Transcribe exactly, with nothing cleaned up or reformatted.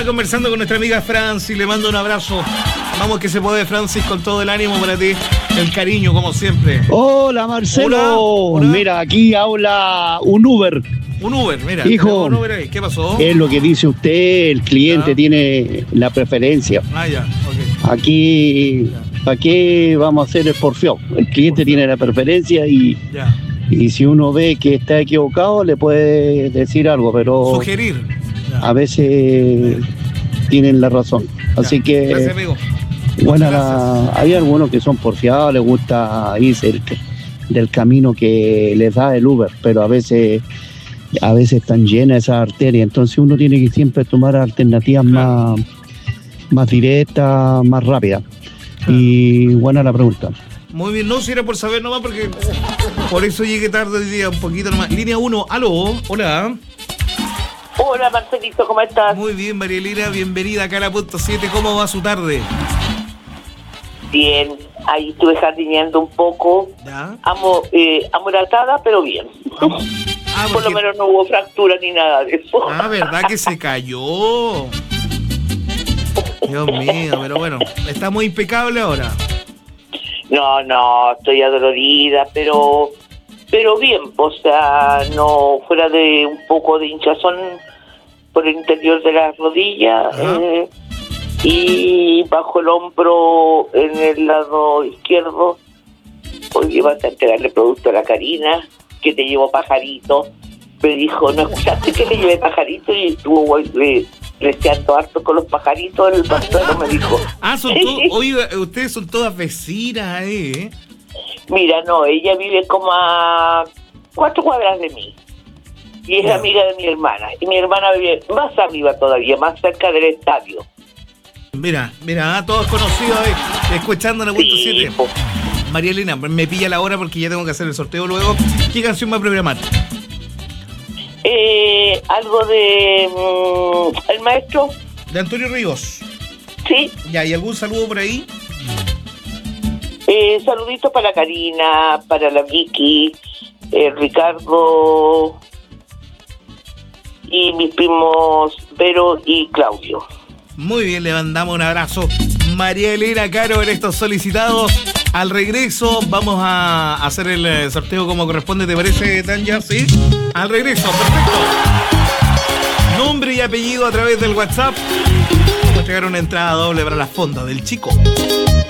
conversando con nuestra amiga Francis, le mando un abrazo. Vamos que se puede, Francis, con todo el ánimo para ti, el cariño como siempre. Hola Marcelo, Hola, hola. Mira, aquí habla un Uber. Un Uber, mira. Hijo, un Uber ahí. ¿Qué pasó? Es lo que dice usted, el cliente Ya. tiene la preferencia. Ah, ya, ok. Aquí, ¿para qué vamos a hacer el porfiado? El cliente Porfiado. tiene la preferencia y, Ya. y si uno ve que está equivocado le puede decir algo, pero Sugerir. Ya. a veces tienen la razón. Así Ya. que, Gracias, amigo. bueno, Muchas la- hay algunos que son porfiados, les gusta irse del, del camino que les da el Uber, pero a veces a veces están llenas esas arterias, entonces uno tiene que siempre tomar alternativas Claro. más, más directas, más rápidas. Y buena la pregunta. Muy bien, no, si era por saber nomás porque por eso llegué tarde hoy día, un poquito nomás. Línea uno, aló, hola. Hola Marcelito, ¿cómo estás? Muy bien, María Elena, bienvenida acá a la punto siete. ¿Cómo va su tarde? Bien, ahí estuve jardineando un poco, ¿Ya? amo, eh, amoratada, pero bien. Ah, ah, Por lo porque- menos no hubo fractura ni nada de eso. Ah, ¿verdad que se cayó? Dios mío, pero bueno, está muy impecable ahora. No, no, estoy adolorida, pero pero bien, o sea, no fuera de un poco de hinchazón por el interior de las rodillas eh, y bajo el hombro en el lado izquierdo. Hoy vas a entregarle producto a la Karina, que te llevó pajarito. Me dijo, ¿no escuchaste que le llevé pajarito? Y estuvo eh, resteando harto con los pajaritos en el paseo, me dijo. Ah, son todos, oiga, ustedes son todas vecinas ahí, ¿eh? Mira, no, ella vive como a cuatro cuadras de mí. Y es Ya. amiga de mi hermana. Y mi hermana vive más arriba todavía, más cerca del estadio. Mira, mira, ah, todos conocidos ahí, escuchando la punto siete. po. María Elena, me pilla la hora porque ya tengo que hacer el sorteo luego. ¿Qué canción va a programar? Eh, algo de... mm, el maestro, De Antonio Ríos. sí. Ya, ¿y algún saludo por ahí? Eh, saluditos para la Karina, para la Vicky, eh, Ricardo y mis primos Vero y Claudio. Muy bien, le mandamos un abrazo. María Elena Caro en estos solicitados. Al regreso vamos a hacer el eh, sorteo como corresponde, ¿te parece, Tanya? ¿Sí? Al regreso, perfecto. Nombre y apellido a través del WhatsApp. Vamos a entregar una entrada doble para la fonda del Chico.